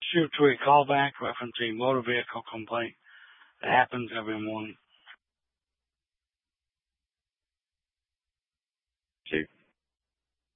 shoot to a callback referencing motor vehicle complaint that happens every morning.